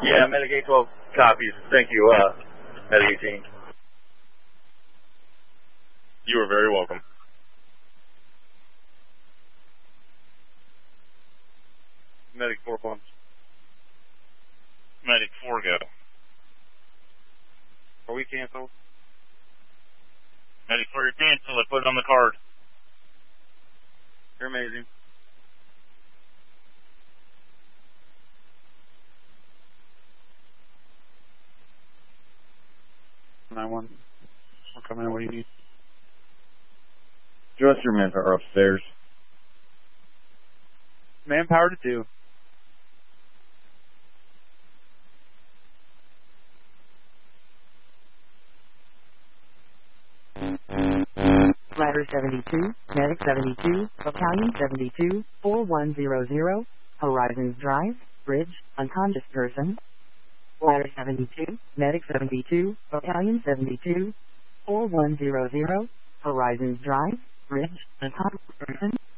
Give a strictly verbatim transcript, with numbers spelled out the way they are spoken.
Yeah, Medic eight twelve copies. Thank you, uh, Medic eighteen. You are very welcome. Medic four pumps. Medic four go. Are we canceled? Medic four, you're canceled. I put it on the card. You're amazing. nine one. We're coming in. What do you need? Just your men are upstairs. Manpower to two. Ladder seventy-two, Medic seventy-two, Battalion seventy-two, four one zero zero, Horizons Drive, Bridge, unconscious person. Ladder seventy-two, Medic seventy-two, Battalion seventy-two, four one zero zero, Horizons Drive, Bridge, unconscious person.